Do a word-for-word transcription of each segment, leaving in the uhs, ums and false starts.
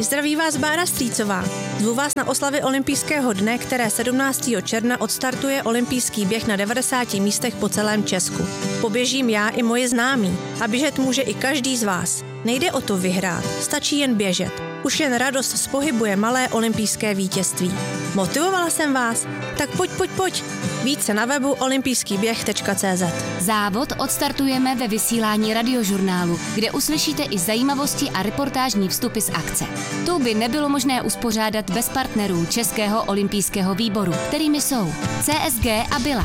Zdraví vás Bára Strýcová. Zvu vás na oslavy olympijského dne, které sedmnáctého června odstartuje olympijský běh na devadesáti místech po celém Česku. Poběžím já i moje známí a běžet může i každý z vás. Nejde o to vyhrát, stačí jen běžet. Už jen radost z pohybu je malé olympijské vítězství. Motivovala jsem vás? Tak pojď, pojď, pojď. Více na webu olympijský běh tečka cé zet. Závod odstartujeme ve vysílání Radiožurnálu, kde uslyšíte i zajímavosti a reportážní vstupy z akce. Tu by nebylo možné uspořádat bez partnerů Českého olympijského výboru, kterými jsou C S G a Bila.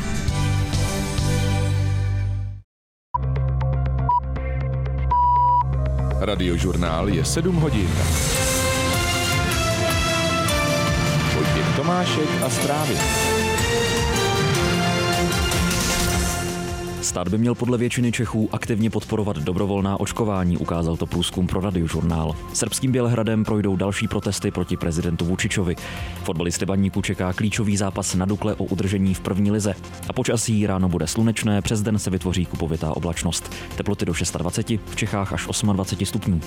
Radiožurnál je sedm hodin. Vojtěch Tomášek a zprávy. Stát by měl podle většiny Čechů aktivně podporovat dobrovolná očkování, ukázal to průzkum pro Radiožurnál. Srbským Bělehradem projdou další protesty proti prezidentu Vučičovi. Fotbalisty Baníku čeká klíčový zápas na Dukle o udržení v první lize. A počasí ráno bude slunečné, přes den se vytvoří kupovitá oblačnost. Teploty do dvacet šest, v Čechách až dvacet osm stupňů.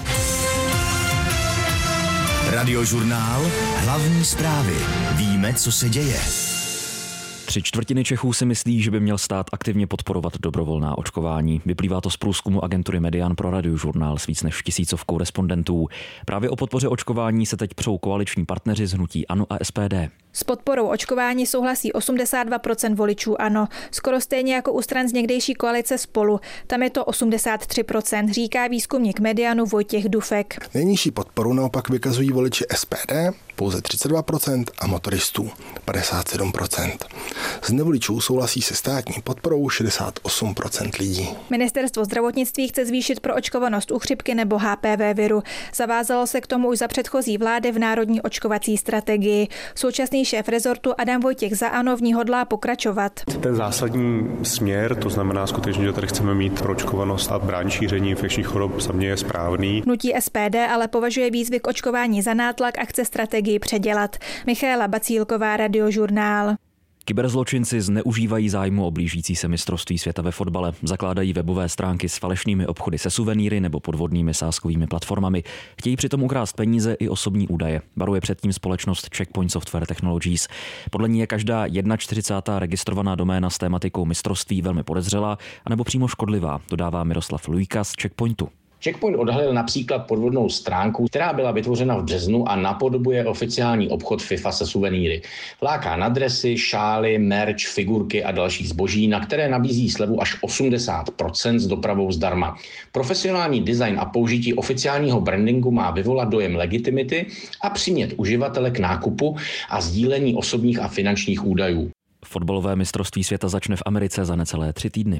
Radiožurnál, hlavní zprávy. Víme, co se děje. Tři čtvrtiny Čechů si myslí, že by měl stát aktivně podporovat dobrovolná očkování. Vyplývá to z průzkumu agentury Median pro Radiožurnál s víc než tisícovkou respondentů. Právě o podpoře očkování se teď přou koaliční partneři z hnutí ANO a S P D. S podporou očkování souhlasí osmdesát dva procent voličů ANO, skoro stejně jako u stran z někdejší koalice Spolu. Tam je to osmdesát tři procent, říká výzkumník Medianu Vojtěch Dufek. Nejnižší podporu naopak vykazují voliči S P D, pouze třicet dva procent, a motoristů padesát sedm procent. Z nevoličů souhlasí se státní podporou šedesát osm procent lidí. Ministerstvo zdravotnictví chce zvýšit proočkovanost u chřipky nebo H P V viru. Zavázalo se k tomu už za předchozí vlády v národní očkovací strategii. Současný šéf rezortu Adam Vojtěch za ANO v ní hodlá pokračovat. Ten zásadní směr, to znamená skutečně, že tady chceme mít proočkovanost a brání šíření infekčních chorob, za mě je správný. Hnutí S P D ale považuje výzvy k očkování za nátlak a chce strategii předělat. Michaela Bacílková, Radiožurnál. Kyberzločinci zneužívají zájmu o blížící se mistrovství světa ve fotbale, zakládají webové stránky s falešnými obchody se suvenýry nebo podvodnými sázkovými platformami. Chtějí přitom ukrást peníze i osobní údaje. Varuje předtím společnost Checkpoint Software Technologies. Podle ní je každá čtyřicátá jedna registrovaná doména s tématikou mistrovství velmi podezřelá anebo přímo škodlivá, dodává Miroslav Lujka z Checkpointu. Checkpoint odhalil například podvodnou stránku, která byla vytvořena v březnu a napodobuje oficiální obchod FIFA se suvenýry. Láká na dresy, šály, merch, figurky a další zboží, na které nabízí slevu až osmdesát procent s dopravou zdarma. Profesionální design a použití oficiálního brandingu má vyvolat dojem legitimity a přimět uživatele k nákupu a sdílení osobních a finančních údajů. Fotbalové mistrovství světa začne v Americe za necelé tři týdny.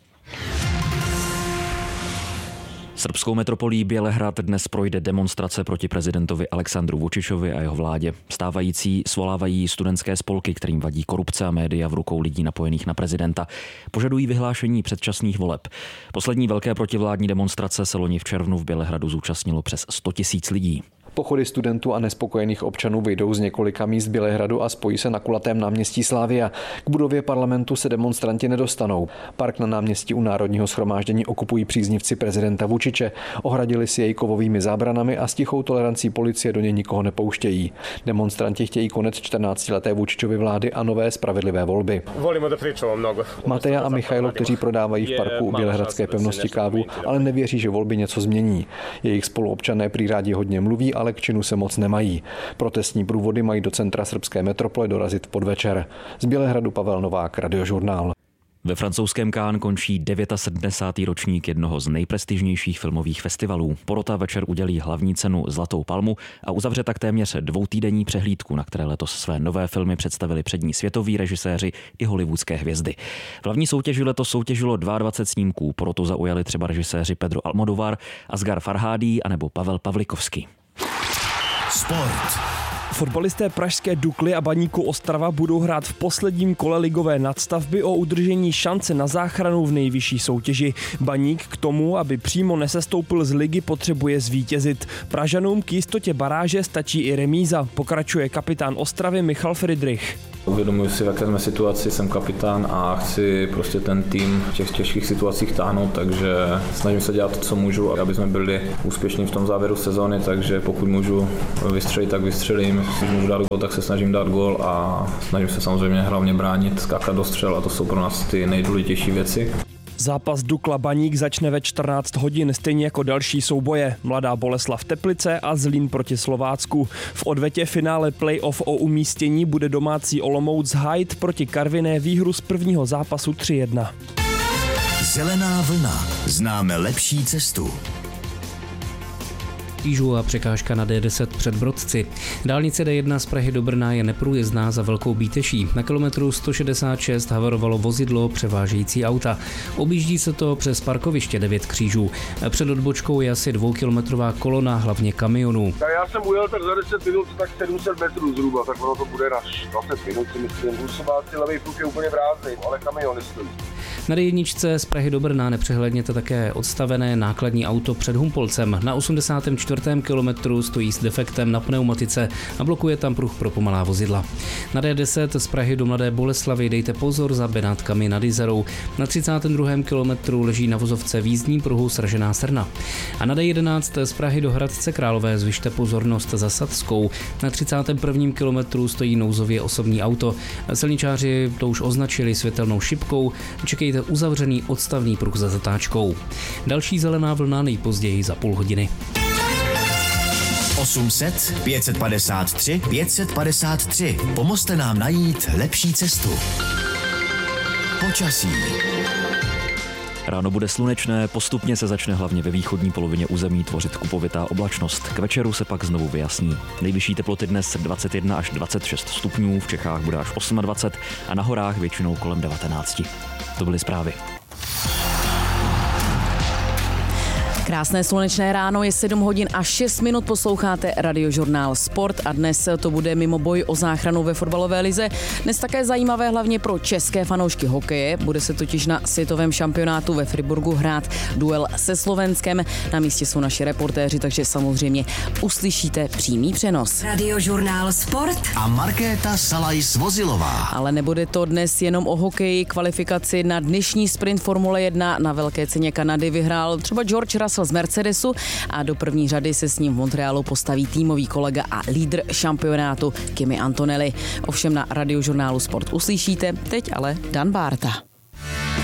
Srbskou metropolí Bělehrad dnes projde demonstrace proti prezidentovi Aleksandru Vučičovi a jeho vládě. Stávající svolávají studentské spolky, kterým vadí korupce a média v rukou lidí napojených na prezidenta. Požadují vyhlášení předčasných voleb. Poslední velké protivládní demonstrace se loni v červnu v Bělehradu zúčastnilo přes sto tisíc lidí. Pochody studentů a nespokojených občanů vyjdou z několika míst Bělehradu a spojí se na kulatém náměstí Slavia. K budově parlamentu se demonstranti nedostanou. Park na náměstí u Národního shromáždění okupují příznivci prezidenta Vučiče. Ohradili si jej kovovými zábranami a s tichou tolerancí policie do něj nikoho nepouštějí. Demonstranti chtějí konec čtrnáctileté Vučičovy vlády a nové spravedlivé volby. Mateja a Michailo, kteří prodávají v parku u Bělehradské pevnosti kávu, ale nevěří, že volby něco změní. Jejich spoluobčané prý rádi hodně mluví, ale k činu se moc nemají. Protestní průvody mají do centra srbské metropole dorazit v podvečer. Z Bělehradu Pavel Novák, Radiožurnál. Ve francouzském Cannes končí sedmdesátý devátý ročník jednoho z nejprestižnějších filmových festivalů. Porota večer udělí hlavní cenu Zlatou palmu a uzavře tak téměř dvoutýdenní přehlídku, na které letos své nové filmy představili přední světoví režiséři i hollywoodské hvězdy. V hlavní soutěži letos soutěžilo dvacet dva snímků. Porotu zaujali třeba režiséři Pedro Almodovar, Asghar Farhádí anebo Pavel Pavlikovský. Sport. Fotbalisté pražské Dukly a Baníku Ostrava budou hrát v posledním kole ligové nadstavby o udržení šance na záchranu v nejvyšší soutěži. Baník k tomu, aby přímo nesestoupil z ligy, potřebuje zvítězit. Pražanům k jistotě baráže stačí i remíza, pokračuje kapitán Ostravy Michal Friedrich. Uvědomuji si, v jaké jsme situaci, jsem kapitán a chci prostě ten tým v těch těžkých situacích táhnout, takže snažím se dělat to, co můžu, aby jsme byli úspěšní v tom závěru sezóny, takže pokud můžu vystřelit, tak vystřelím, když můžu dát gól, tak se snažím dát gól a snažím se samozřejmě hlavně bránit, skákat do střel a to jsou pro nás ty nejdůležitější věci. Zápas Dukla Baník začne ve čtrnáct hodin, stejně jako další souboje. Mladá Boleslav Teplice a Zlín proti Slovácku. V odvetě finále playoff o umístění bude domácí Olomouc hájit proti Karviné výhru z prvního zápasu tři jedna. Zelená vlna. Známe lepší cestu. Křížů a překážka na D deset před Brodci. Dálnice D jedna z Prahy do Brna je neprůjezdná za Velkou Bíteší. Na kilometru sto šedesát šest havarovalo vozidlo převážející auta. Objíždí se to přes parkoviště devět křížů. Před odbočkou je asi dvoukilometrová kolona, hlavně kamionů. Tak já jsem ujel tak za deset minut, tak sedm set metrů zhruba, tak ono to bude na dvacet minut, si myslím. Už se máci levý průk je úplně prázdný, ale kamiony stojí. Na D jedna z Prahy do Brna nepřehledněte také odstavené nákladní auto před Humpolcem. Na osmdesátém čtvrtém kilometru stojí s defektem na pneumatice a blokuje tam pruh pro pomalá vozidla. Na D deset z Prahy do Mladé Boleslavi dejte pozor za Benátkami nad Jizerou. Na třicátém druhém kilometru leží na vozovce v jízdním pruhu sražená srna. A na D jedenáct z Prahy do Hradce Králové zvyšte pozornost za Sadskou. Na třicátém prvním kilometru stojí nouzově osobní auto. Silničáři to už označili světelnou šipkou. Čekejte uzavřený odstavný pruh za zatáčkou. Další zelená vlna nejpozději za půl hodiny. osm set pět set padesát tři pět set padesát tři. Pomozte nám najít lepší cestu. Počasí. Ráno bude slunečné, postupně se začne hlavně ve východní polovině území tvořit kupovitá oblačnost. K večeru se pak znovu vyjasní. Nejvyšší teploty dnes dvacet jedna až dvacet šest stupňů, v Čechách bude až dvacet osm a na horách většinou kolem devatenáct. To byly zprávy. Krásné slunečné ráno, je sedm hodin a šest minut, posloucháte Radiožurnál Sport a dnes to bude mimo boj o záchranu ve fotbalové lize. Dnes také zajímavé hlavně pro české fanoušky hokeje. Bude se totiž na světovém šampionátu ve Friburgu hrát duel se Slovenskem. Na místě jsou naši reportéři, takže samozřejmě uslyšíte přímý přenos. Radiožurnál Sport A Markéta Salajs-Vozilová. Ale nebude to dnes jenom o hokeji. Kvalifikaci na dnešní sprint Formule jedna na Velké ceně Kanady vyhrál třeba George Russell z Mercedesu a do první řady se s ním v Montrealu postaví týmový kolega a lídr šampionátu Kimi Antonelli. Ovšem na Radiožurnálu Sport uslyšíte teď ale Dan Bárta.